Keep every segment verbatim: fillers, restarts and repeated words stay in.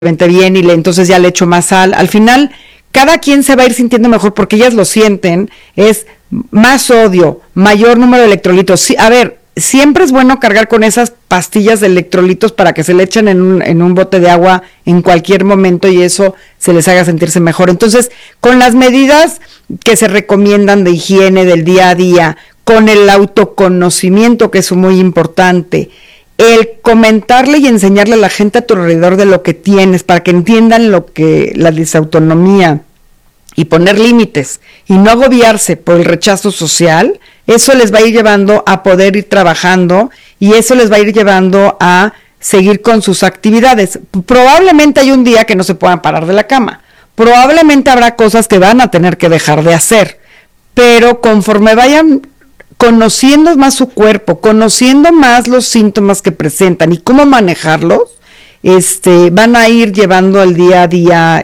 vente bien y le, entonces ya le echo más sal. Al final, cada quien se va a ir sintiendo mejor porque ellas lo sienten, es más sodio, mayor número de electrolitos. Sí, a ver, siempre es bueno cargar con esas pastillas de electrolitos para que se le echen en un, en un bote de agua en cualquier momento y eso se les haga sentirse mejor. Entonces, con las medidas que se recomiendan de higiene del día a día, con el autoconocimiento, que es muy importante, el comentarle y enseñarle a la gente a tu alrededor de lo que tienes, para que entiendan lo que la disautonomía, y poner límites y no agobiarse por el rechazo social, eso les va a ir llevando a poder ir trabajando y eso les va a ir llevando a seguir con sus actividades. Probablemente hay un día que no se puedan parar de la cama, probablemente habrá cosas que van a tener que dejar de hacer, pero conforme vayan conociendo más su cuerpo, conociendo más los síntomas que presentan y cómo manejarlos, este, van a ir llevando el día a día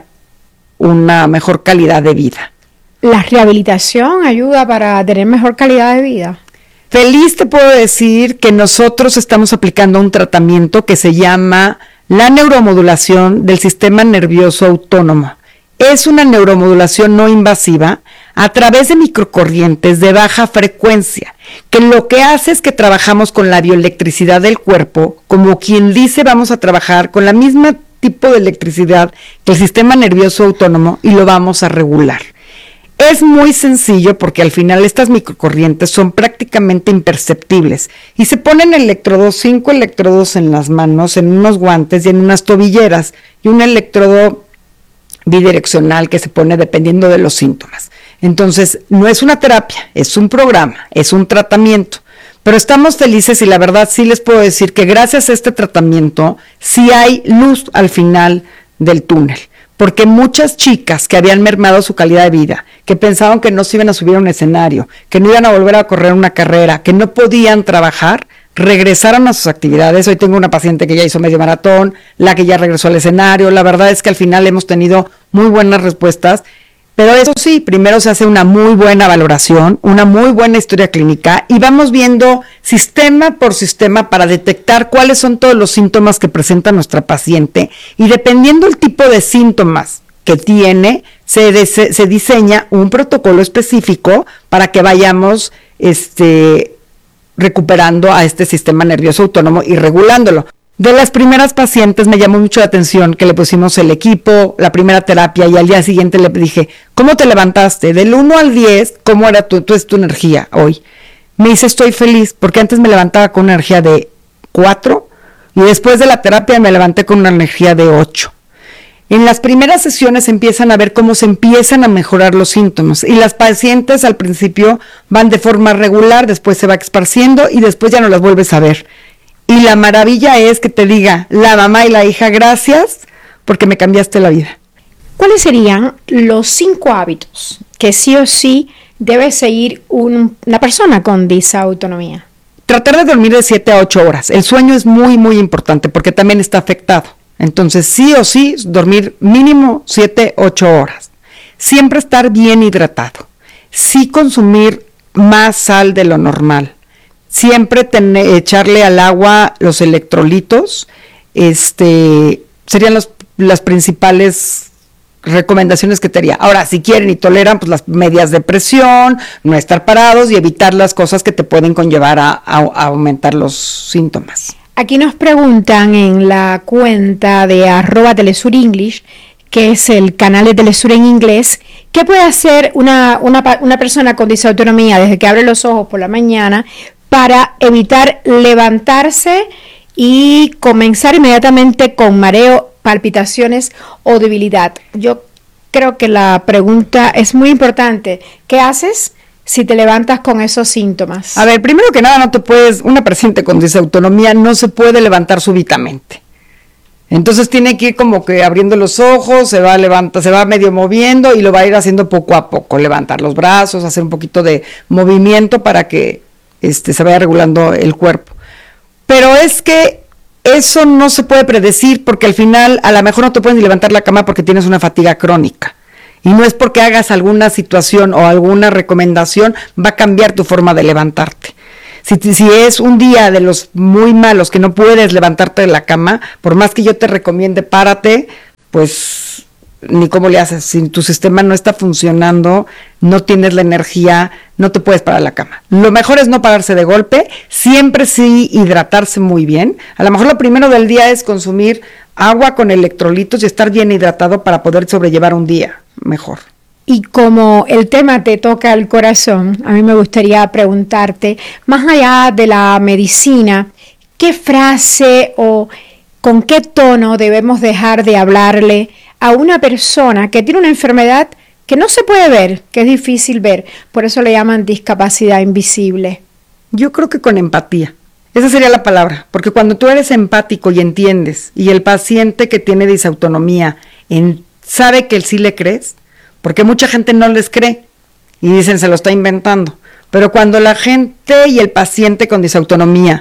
una mejor calidad de vida. ¿La rehabilitación ayuda para tener mejor calidad de vida? Feliz te puedo decir que nosotros estamos aplicando un tratamiento que se llama la neuromodulación del sistema nervioso autónomo. Es una neuromodulación no invasiva a través de microcorrientes de baja frecuencia, que lo que hace es que trabajamos con la bioelectricidad del cuerpo, como quien dice vamos a trabajar con la misma tipo de electricidad que el sistema nervioso autónomo y lo vamos a regular. Es muy sencillo porque al final estas microcorrientes son prácticamente imperceptibles y se ponen electrodos, cinco electrodos en las manos, en unos guantes y en unas tobilleras y un electrodo bidireccional que se pone dependiendo de los síntomas. Entonces, no es una terapia, es un programa, es un tratamiento. Pero estamos felices y la verdad sí les puedo decir que gracias a este tratamiento sí hay luz al final del túnel. Porque muchas chicas que habían mermado su calidad de vida, que pensaban que no se iban a subir a un escenario, que no iban a volver a correr una carrera, que no podían trabajar, regresaron a sus actividades. Hoy tengo una paciente que ya hizo medio maratón, la que ya regresó al escenario. La verdad es que al final hemos tenido muy buenas respuestas. Pero eso sí, primero se hace una muy buena valoración, una muy buena historia clínica y vamos viendo sistema por sistema para detectar cuáles son todos los síntomas que presenta nuestra paciente y dependiendo del tipo de síntomas que tiene, se, de, se, se diseña un protocolo específico para que vayamos este, recuperando a este sistema nervioso autónomo y regulándolo. De las primeras pacientes me llamó mucho la atención que le pusimos el equipo, la primera terapia y al día siguiente le dije, ¿cómo te levantaste? Del uno al diez, ¿cómo era tu, tu, tu energía hoy? Me dice, estoy feliz, porque antes me levantaba con una energía de cuatro y después de la terapia me levanté con una energía de ocho. En las primeras sesiones empiezan a ver cómo se empiezan a mejorar los síntomas y las pacientes al principio van de forma regular, después se va esparciendo y después ya no las vuelves a ver. Y la maravilla es que te diga la mamá y la hija, gracias porque me cambiaste la vida. ¿Cuáles serían los cinco hábitos que sí o sí debe seguir un, una persona con disautonomía? Tratar de dormir de siete a ocho horas. El sueño es muy, muy importante porque también está afectado. Entonces, sí o sí, dormir mínimo siete, ocho horas. Siempre estar bien hidratado. Sí consumir más sal de lo normal. Siempre tener, echarle al agua los electrolitos, este, serían los, las principales recomendaciones que te haría. Ahora, si quieren y toleran, pues las medias de presión, no estar parados y evitar las cosas que te pueden conllevar a, a, a aumentar los síntomas. Aquí nos preguntan en la cuenta de arroba Telesur English, que es el canal de Telesur en inglés, ¿qué puede hacer una, una, una persona con disautonomía desde que abre los ojos por la mañana para evitar levantarse y comenzar inmediatamente con mareo, palpitaciones o debilidad? Yo creo que la pregunta es muy importante. ¿Qué haces si te levantas con esos síntomas? A ver, primero que nada, no te puedes, una paciente con disautonomía no se puede levantar súbitamente. Entonces tiene que ir como que abriendo los ojos, se va a levantar, se va medio moviendo y lo va a ir haciendo poco a poco, levantar los brazos, hacer un poquito de movimiento para que Este, se vaya regulando el cuerpo. Pero es que eso no se puede predecir porque al final a lo mejor no te puedes ni levantar la cama porque tienes una fatiga crónica. Y no es porque hagas alguna situación o alguna recomendación va a cambiar tu forma de levantarte. Si, si es un día de los muy malos que no puedes levantarte de la cama, por más que yo te recomiende párate, pues ni cómo le haces. Si tu sistema no está funcionando, no tienes la energía, no te puedes parar a la cama. Lo mejor es no pararse de golpe, siempre sí hidratarse muy bien. A lo mejor lo primero del día es consumir agua con electrolitos y estar bien hidratado para poder sobrellevar un día mejor. Y como el tema te toca el corazón, a mí me gustaría preguntarte, más allá de la medicina, ¿qué frase o con qué tono debemos dejar de hablarle a una persona que tiene una enfermedad que no se puede ver, que es difícil ver? Por eso le llaman discapacidad invisible. Yo creo que con empatía. Esa sería la palabra, porque cuando tú eres empático y entiendes, y el paciente que tiene disautonomía en, sabe que sí le crees, porque mucha gente no les cree y dicen se lo está inventando, pero cuando la gente y el paciente con disautonomía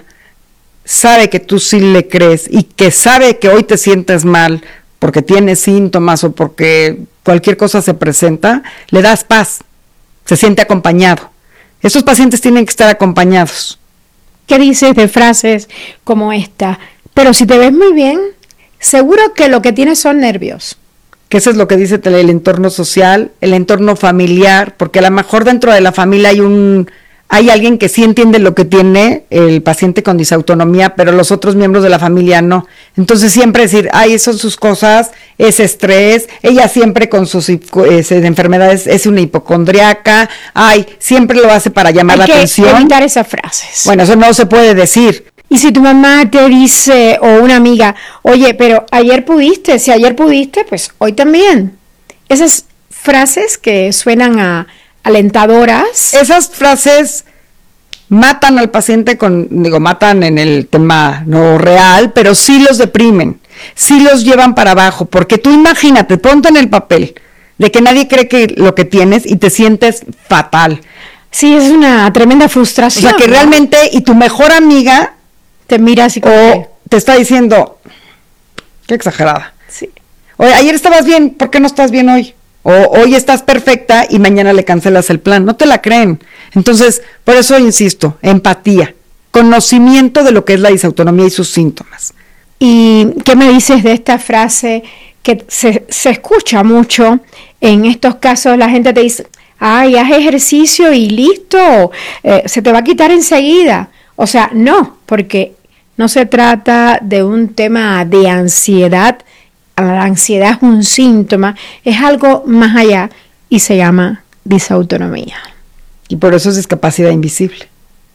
sabe que tú sí le crees y que sabe que hoy te sientes mal porque tienes síntomas o porque cualquier cosa se presenta, le das paz, se siente acompañado. Esos pacientes tienen que estar acompañados. ¿Qué dices de frases como esta? Pero si te ves muy bien, seguro que lo que tienes son nervios. Que eso es lo que dice el entorno social, el entorno familiar, porque a lo mejor dentro de la familia hay un hay alguien que sí entiende lo que tiene el paciente con disautonomía, pero los otros miembros de la familia no. Entonces siempre decir, ay, eso son sus cosas, es estrés, ella siempre con sus eh, enfermedades es una hipocondriaca, ay, siempre lo hace para llamar hay la atención. Hay que evitar esas frases. Bueno, eso no se puede decir. Y si tu mamá te dice, o una amiga, oye, pero ayer pudiste, si ayer pudiste, pues hoy también. Esas frases que suenan a alentadoras. Esas frases matan al paciente con, digo, matan en el tema no real, pero sí los deprimen, sí los llevan para abajo, porque tú imagínate, ponte en el papel de que nadie cree que lo que tienes y te sientes fatal. Sí, es una tremenda frustración. O sea, que ¿no? Realmente, y tu mejor amiga te mira así como o que te está diciendo, qué exagerada. Sí. Oye, ayer estabas bien, ¿por qué no estás bien hoy? O hoy estás perfecta y mañana le cancelas el plan. No te la creen. Entonces, por eso insisto, empatía, conocimiento de lo que es la disautonomía y sus síntomas. ¿Y qué me dices de esta frase que se, se escucha mucho? En estos casos la gente te dice, ay, haz ejercicio y listo, eh, se te va a quitar enseguida. O sea, no, porque no se trata de un tema de ansiedad. La ansiedad es un síntoma, es algo más allá y se llama disautonomía. Y por eso es discapacidad invisible.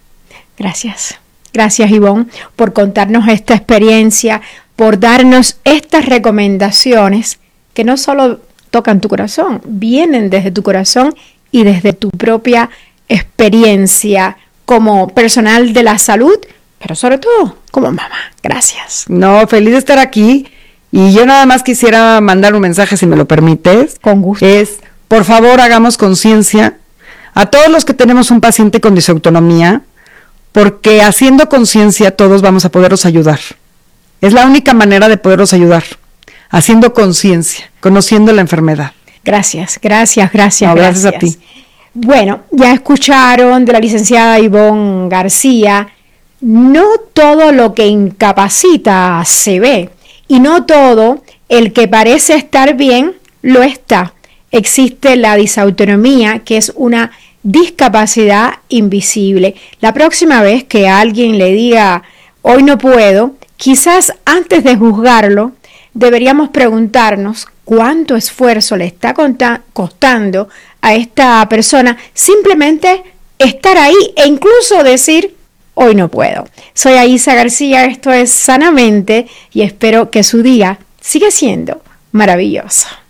Gracias. Gracias, Ivonne, por contarnos esta experiencia, por darnos estas recomendaciones que no solo tocan tu corazón, vienen desde tu corazón y desde tu propia experiencia como personal de la salud, pero sobre todo como mamá. Gracias. No, feliz de estar aquí. Y yo nada más quisiera mandar un mensaje, si me lo permites. Con gusto. Es, por favor, hagamos conciencia a todos los que tenemos un paciente con disautonomía, porque haciendo conciencia todos vamos a poderlos ayudar. Es la única manera de poderlos ayudar, haciendo conciencia, conociendo la enfermedad. Gracias, gracias, gracias. No, gracias. Gracias a ti. Bueno, ya escucharon de la licenciada Ivonne García, no todo lo que incapacita se ve. Y no todo el que parece estar bien lo está. Existe la disautonomía, que es una discapacidad invisible. La próxima vez que alguien le diga, hoy no puedo, quizás antes de juzgarlo, deberíamos preguntarnos cuánto esfuerzo le está costando a esta persona simplemente estar ahí e incluso decir, hoy no puedo. Soy Aisa García, esto es Sanamente y espero que su día siga siendo maravilloso.